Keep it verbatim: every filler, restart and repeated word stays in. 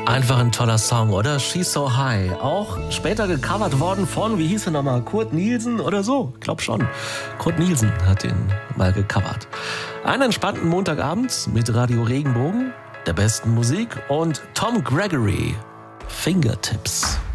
Einfach ein toller Song, oder? She's So High. Auch später gecovert worden von, wie hieß er nochmal, Kurt Nielsen oder so? Glaub schon. Kurt Nielsen hat den mal gecovert. Einen entspannten Montagabend mit Radio Regenbogen, der besten Musik und Tom Gregory. Fingertips.